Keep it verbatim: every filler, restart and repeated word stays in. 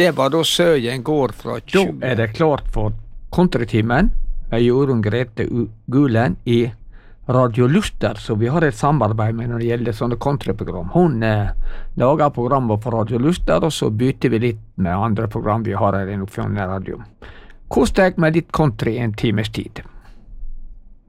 Det var da Søyen går fra tjue. Da er det klart for Kontratimen med Jorunn Grete Gulen i Radio Luster, så vi har et samarbeid med når det gjelder sånne countryprogram. Hun eh, lager programmer for Radio Luster, og så bytter vi litt med andre program vi har her i Nordfjord Radio. Kos deg med litt country en times tid.